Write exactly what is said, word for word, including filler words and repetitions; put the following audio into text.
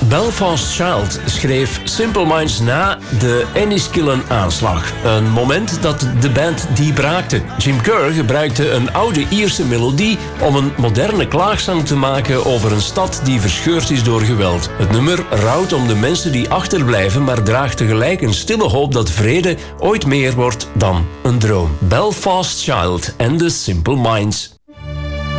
Belfast Child schreef Simple Minds na de Enniskillen-aanslag. Een moment dat de band diep raakte. Jim Kerr gebruikte een oude Ierse melodie om een moderne klaagzang te maken over een stad die verscheurd is door geweld. Het nummer rouwt om de mensen die achterblijven, maar draagt tegelijk een stille hoop dat vrede ooit meer wordt dan een droom. Belfast Child en The Simple Minds.